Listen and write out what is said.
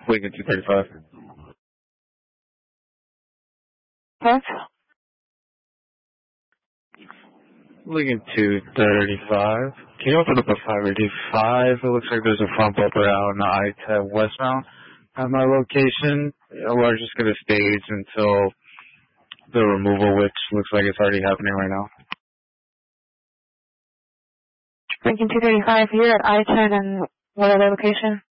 Lincoln 235. What? Lincoln 235. Can you open up a 585? It looks like there's a front bumper out on the I-10 westbound at my location. We're just going to stage until the removal, which looks like it's already happening right now. Lincoln 235 here at I-10 and what other location?